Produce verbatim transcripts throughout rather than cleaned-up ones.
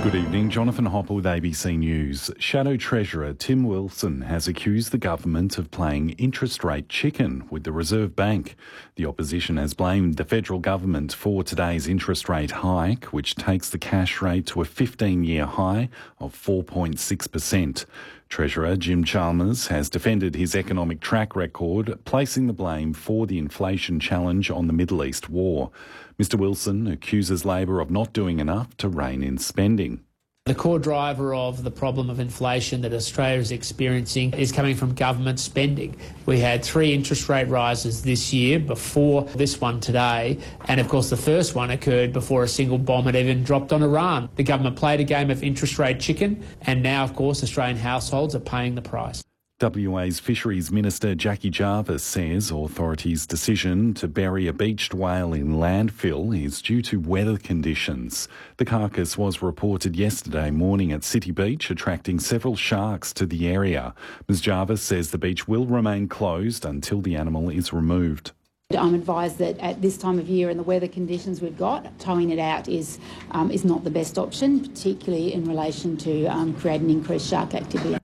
Good evening, Jonathan Hopper with A B C News. Shadow Treasurer Tim Wilson has accused the government of playing interest rate chicken with the Reserve Bank. The opposition has blamed the federal government for today's interest rate hike, which takes the cash rate to a fifteen-year high of four point six percent. Treasurer Jim Chalmers has defended his economic track record, placing the blame for the inflation challenge on the Middle East war. Mister Wilson accuses Labor of not doing enough to rein in spending. The core driver of the problem of inflation that Australia is experiencing is coming from government spending. We had three interest rate rises this year before this one today, and of course the first one occurred before a single bomb had even dropped on Iran. The government played a game of interest rate chicken, and now of course Australian households are paying the price. W A's Fisheries Minister Jackie Jarvis says authorities' decision to bury a beached whale in landfill is due to weather conditions. The carcass was reported yesterday morning at City Beach, attracting several sharks to the area. Miz Jarvis says the beach will remain closed until the animal is removed. I'm advised that at this time of year and the weather conditions we've got, towing it out is um, is not the best option, particularly in relation to um, creating increased shark activity.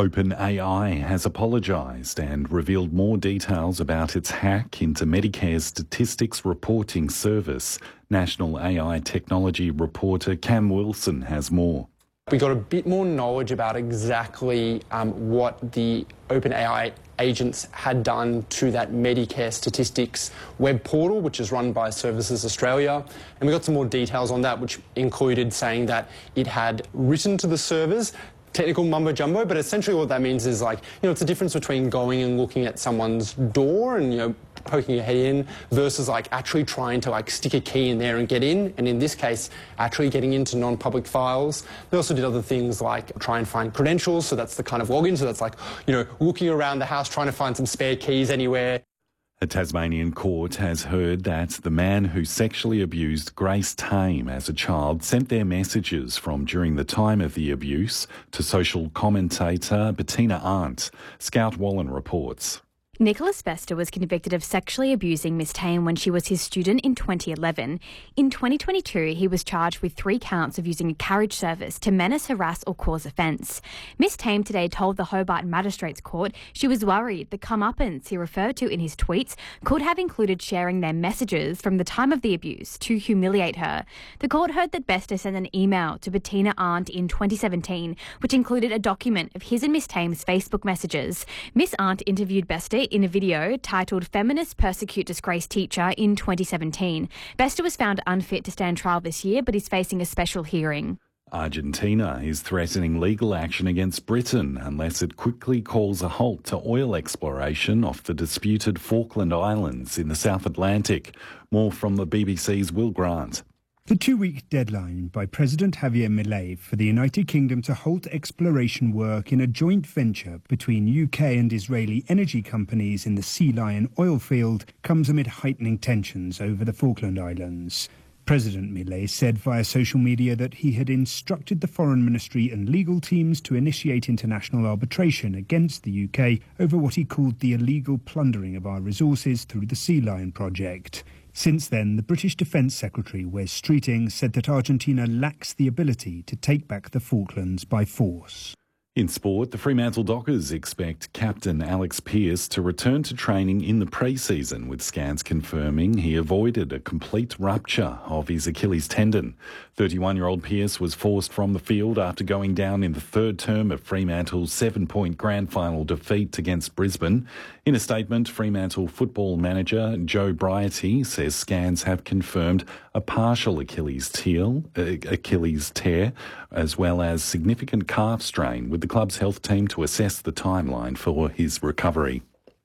OpenAI has apologised and revealed more details about its hack into Medicare's statistics reporting service. National A I technology reporter Cam Wilson has more. We got a bit more knowledge about exactly um, what the OpenAI agents had done to that Medicare statistics web portal, which is run by Services Australia. And we got some more details on that, which included saying that it had written to the servers technical mumbo jumbo, but essentially what that means is, like, you know, it's a difference between going and looking at someone's door and, you know, poking your head in versus like actually trying to like stick a key in there and get in, and in this case actually getting into non-public files. They also did other things like try and find credentials, so that's the kind of login, so that's like, you know, looking around the house trying to find some spare keys anywhere. A Tasmanian court has heard that the man who sexually abused Grace Tame as a child sent their messages from during the time of the abuse to social commentator Bettina Arndt. Scout Wallen reports. Nicholas Bester was convicted of sexually abusing Miss Tame when she was his student in twenty eleven. In twenty twenty-two, he was charged with three counts of using a carriage service to menace, harass or cause offence. Miss Tame today told the Hobart Magistrates Court she was worried the comeuppance he referred to in his tweets could have included sharing their messages from the time of the abuse to humiliate her. The court heard that Bester sent an email to Bettina Arndt in twenty seventeen, which included a document of his and Miss Tame's Facebook messages. Miss Arndt interviewed Bester in a video titled Feminists Persecute Disgraced Teacher in twenty seventeen. Bester was found unfit to stand trial this year, but is facing a special hearing. Argentina is threatening legal action against Britain unless it quickly calls a halt to oil exploration off the disputed Falkland Islands in the South Atlantic. More from the B B C's Will Grant. The two-week deadline by President Javier Milei for the United Kingdom to halt exploration work in a joint venture between U K and Israeli energy companies in the Sea Lion oil field comes amid heightening tensions over the Falkland Islands. President Milei said via social media that he had instructed the Foreign Ministry and legal teams to initiate international arbitration against the U K over what he called the illegal plundering of our resources through the Sea Lion project. Since then, the British Defence Secretary, Wes Streeting, said that Argentina lacks the ability to take back the Falklands by force. In sport, the Fremantle Dockers expect captain Alex Pearce to return to training in the pre-season, with scans confirming he avoided a complete rupture of his Achilles tendon. thirty-one-year-old Pearce was forced from the field after going down in the third term of Fremantle's seven-point grand final defeat against Brisbane. In a statement, Fremantle football manager Joe Briety says scans have confirmed a partial Achilles tear, uh, Achilles tear, as well as significant calf strain, with the club's health team to assess the timeline for his recovery.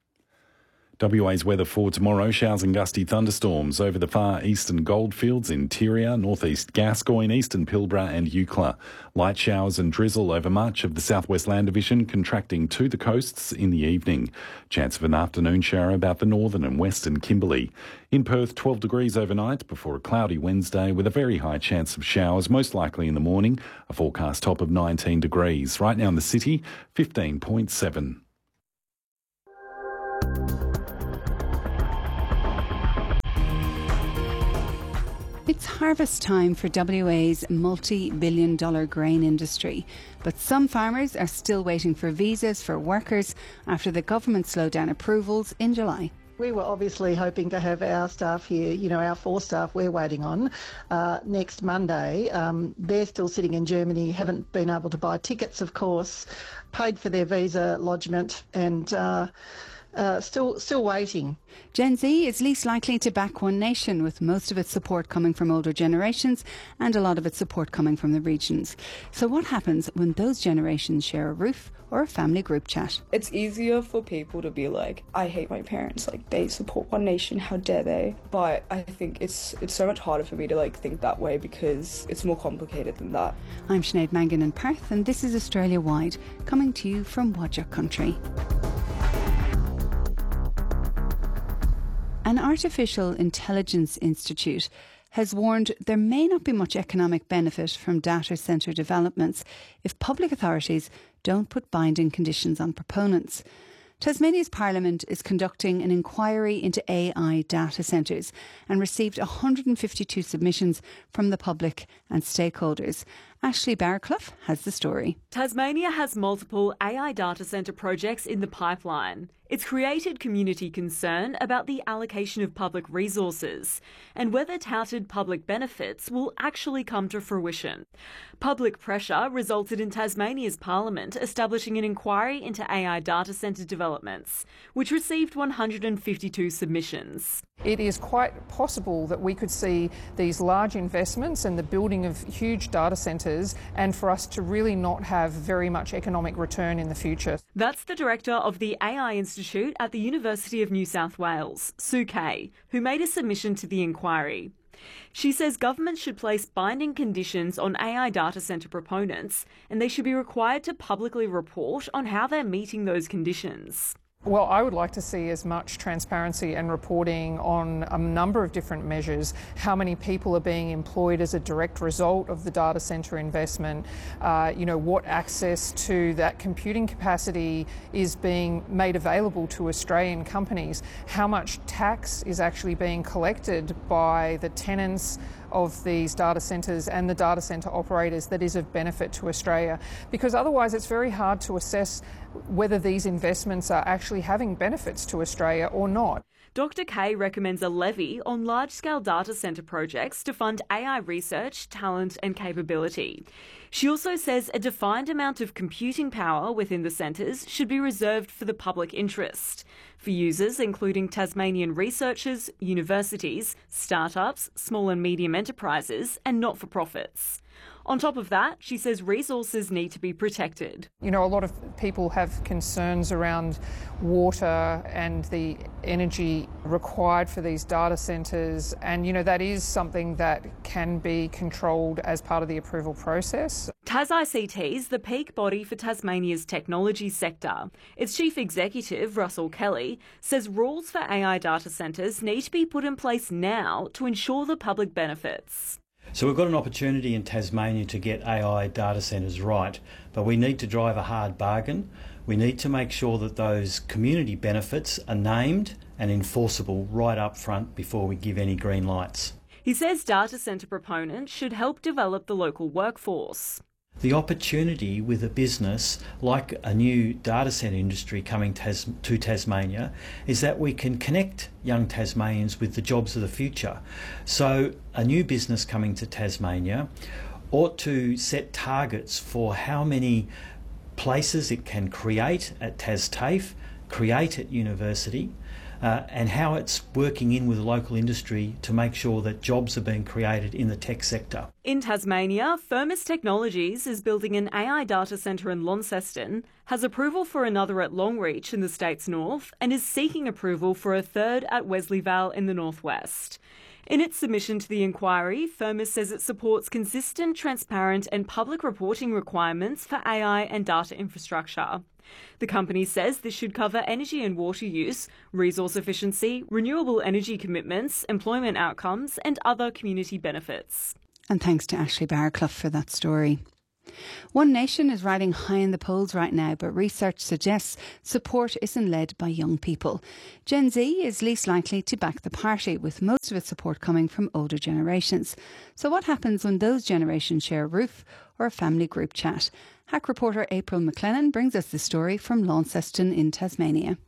W A's weather for tomorrow: showers and gusty thunderstorms over the far eastern goldfields, interior, northeast Gascoyne, eastern Pilbara and Eucla. Light showers and drizzle over much of the southwest land division, contracting to the coasts in the evening. Chance of an afternoon shower about the northern and western Kimberley. In Perth, twelve degrees overnight before a cloudy Wednesday with a very high chance of showers, most likely in the morning. A forecast top of nineteen degrees. Right now in the city, fifteen point seven. It's harvest time for W A's multi-billion dollar grain industry, but some farmers are still waiting for visas for workers after the government slowed down approvals in July. We were obviously hoping to have our staff here, you know, our four staff we're waiting on, uh, next Monday. Um, they're still sitting in Germany, haven't been able to buy tickets, of course, paid for their visa lodgement and uh, uh, still still waiting. Gen Z is least likely to back One Nation, with most of its support coming from older generations and a lot of its support coming from the regions. So what happens when those generations share a roof or a family group chat? It's easier for people to be like, I hate my parents, like they support One Nation, how dare they? But I think it's it's so much harder for me to like think that way because it's more complicated than that. I'm Sinead Mangan in Perth, and this is Australia Wide, coming to you from Whadjuk Country. An artificial intelligence institute has warned there may not be much economic benefit from data centre developments if public authorities don't put binding conditions on proponents. Tasmania's Parliament is conducting an inquiry into A I data centres and received one hundred fifty-two submissions from the public and stakeholders. Ashley Barclough has the story. Tasmania has multiple A I data centre projects in the pipeline. It's created community concern about the allocation of public resources and whether touted public benefits will actually come to fruition. Public pressure resulted in Tasmania's Parliament establishing an inquiry into A I data centre developments, which received one hundred fifty-two submissions. It is quite possible that we could see these large investments and the building of huge data centres and for us to really not have very much economic return in the future. That's the director of the A I Institute at the University of New South Wales, Sue Kay, who made a submission to the inquiry. She says governments should place binding conditions on A I data centre proponents, and they should be required to publicly report on how they're meeting those conditions. Well, I would like to see as much transparency and reporting on a number of different measures, how many people are being employed as a direct result of the data centre investment, uh, you know, what access to that computing capacity is being made available to Australian companies, how much tax is actually being collected by the tenants of these data centres and the data centre operators that is of benefit to Australia, because otherwise it's very hard to assess whether these investments are actually having benefits to Australia or not. Doctor Kay recommends a levy on large-scale data centre projects to fund A I research, talent and capability. She also says a defined amount of computing power within the centres should be reserved for the public interest, for users including Tasmanian researchers, universities, startups, small and medium enterprises and not-for-profits. On top of that, she says resources need to be protected. You know, a lot of people have concerns around water and the energy required for these data centres, and, you know, that is something that can be controlled as part of the approval process. TasICT is the peak body for Tasmania's technology sector. Its chief executive, Russell Kelly, says rules for A I data centres need to be put in place now to ensure the public benefits. So we've got an opportunity in Tasmania to get A I data centres right, but we need to drive a hard bargain. We need to make sure that those community benefits are named and enforceable right up front before we give any green lights. He says data centre proponents should help develop the local workforce. The opportunity with a business like a new data centre industry coming Tas- to Tasmania is that we can connect young Tasmanians with the jobs of the future. So a new business coming to Tasmania ought to set targets for how many places it can create at TasTAFE, create at university, Uh, and how it's working in with the local industry to make sure that jobs are being created in the tech sector. In Tasmania, Firmus Technologies is building an A I data centre in Launceston, has approval for another at Longreach in the state's north, and is seeking approval for a third at Wesleyvale in the northwest. In its submission to the inquiry, Firmus says it supports consistent, transparent and public reporting requirements for A I and data infrastructure. The company says this should cover energy and water use, resource efficiency, renewable energy commitments, employment outcomes and other community benefits. And thanks to Ashley Barclough for that story. One Nation is riding high in the polls right now, but research suggests support isn't led by young people. Gen Z is least likely to back the party, with most of its support coming from older generations. So what happens when those generations share a roof or a family group chat? Hack reporter April McLennan brings us the story from Launceston in Tasmania.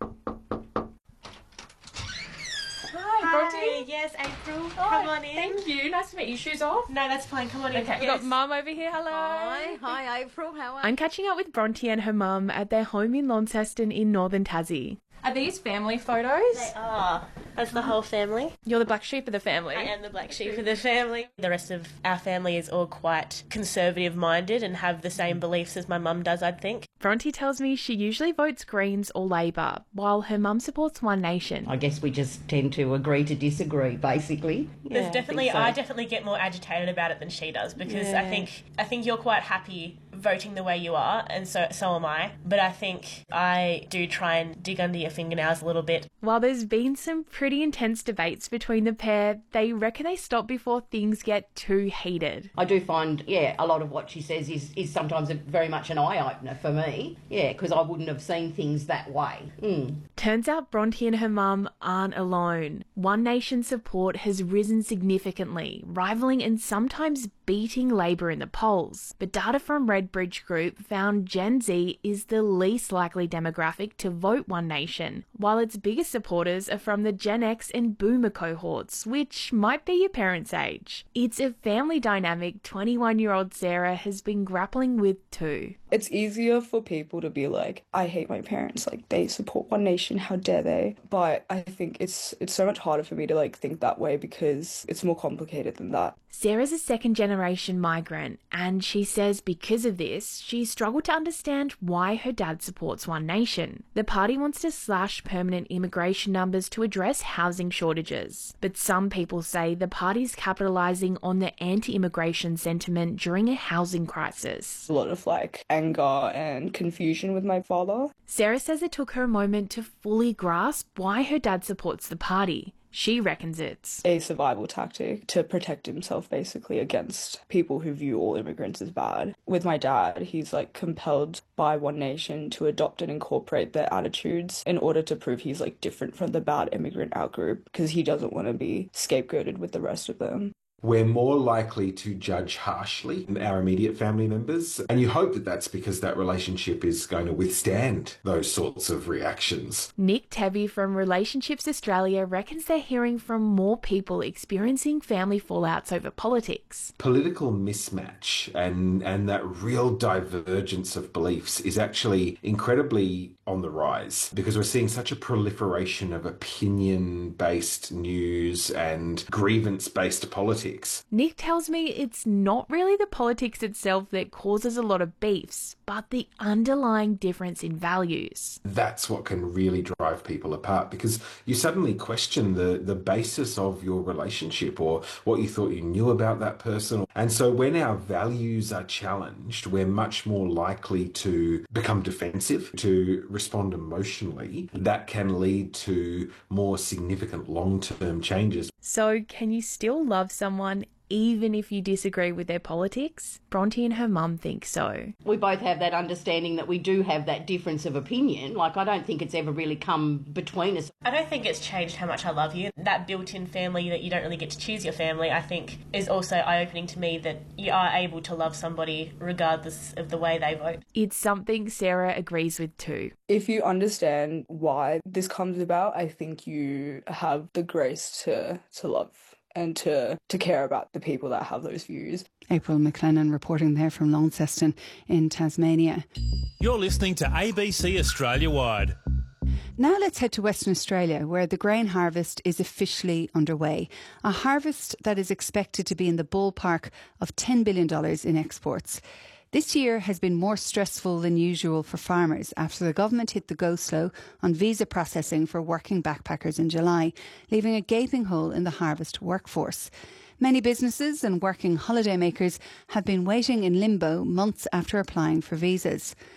Hi, yes, April. Oh, come on in. Thank you. Nice to meet you. Shoes off? No, that's fine. Come on in. Okay, we've got Mum over here. Hello. Hi. Hi, April. How are you? I'm catching up with Bronte and her mum at their home in Launceston in northern Tassie. Are these family photos? They are. That's the whole family. You're the black sheep of the family. I am the black sheep of the family. The rest of our family is all quite conservative minded and have the same beliefs as my mum does, I'd think. Bronte tells me she usually votes Greens or Labor, while her mum supports One Nation. I guess we just tend to agree to disagree, basically. There's yeah, definitely, I, so. I definitely get more agitated about it than she does, because yeah. I think I think you're quite happy voting the way you are, and so so am I. But I think I do try and dig under your fingernails a little bit. While there's been some pretty intense debates between the pair, they reckon they stop before things get too heated. I do find, yeah, a lot of what she says is, is sometimes a, very much an eye-opener for me. Yeah, because I wouldn't have seen things that way. Mm. Turns out Bronte and her mum aren't alone. One Nation support has risen significantly, rivaling and sometimes beating Labor in the polls. But data from Redbridge Group found Gen Z is the least likely demographic to vote One Nation, while its biggest supporters are from the Gen X and Boomer cohorts, which might be your parents' age. It's a family dynamic twenty-one-year-old Sarah has been grappling with too. It's easier for people to be like, I hate my parents, like they support One Nation, how dare they? But I think it's it's so much harder for me to like think that way because it's more complicated than that. Sarah's a second generation migrant, and she says because of this, she struggled to understand why her dad supports One Nation. The party wants to slash permanent immigration numbers to address housing shortages. But some people say the party's capitalising on the anti-immigration sentiment during a housing crisis. A lot of like anger and confusion with my father. Sarah says it took her a moment to fully grasp why her dad supports the party. She reckons it's a survival tactic to protect himself basically against people who view all immigrants as bad. With my dad, he's like compelled by One Nation to adopt and incorporate their attitudes in order to prove he's like different from the bad immigrant outgroup because he doesn't want to be scapegoated with the rest of them. We're more likely to judge harshly our immediate family members. And you hope that that's because that relationship is going to withstand those sorts of reactions. Nick Tebby from Relationships Australia reckons they're hearing from more people experiencing family fallouts over politics. Political mismatch and, and that real divergence of beliefs is actually incredibly on the rise because we're seeing such a proliferation of opinion-based news and grievance-based politics. Nick tells me it's not really the politics itself that causes a lot of beefs, but the underlying difference in values. That's what can really drive people apart because you suddenly question the, the basis of your relationship or what you thought you knew about that person. And so when our values are challenged, we're much more likely to become defensive, to respond emotionally. That can lead to more significant long-term changes. So can you still love someone even if you disagree with their politics? Bronte and her mum think so. We both have that understanding that we do have that difference of opinion. Like, I don't think it's ever really come between us. I don't think it's changed how much I love you. That built-in family that you don't really get to choose your family, I think, is also eye-opening to me that you are able to love somebody regardless of the way they vote. It's something Sarah agrees with too. If you understand why this comes about, I think you have the grace to, to love and to, to care about the people that have those views. April McLennan reporting there from Launceston in Tasmania. You're listening to A B C Australia Wide. Now let's head to Western Australia, where the grain harvest is officially underway. A harvest that is expected to be in the ballpark of ten billion dollars in exports. This year has been more stressful than usual for farmers after the government hit the go-slow on visa processing for working backpackers in July, leaving a gaping hole in the harvest workforce. Many businesses and working holidaymakers have been waiting in limbo months after applying for visas.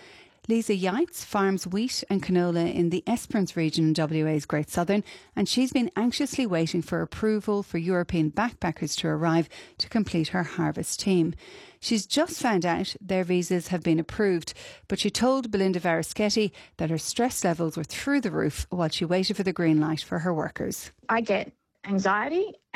Lisa Yates farms wheat and canola in the Esperance region in W A's Great Southern, and she's been anxiously waiting for approval for European backpackers to arrive to complete her harvest team. She's just found out their visas have been approved, but she told Belinda Varischetti that her stress levels were through the roof while she waited for the green light for her workers. I get anxiety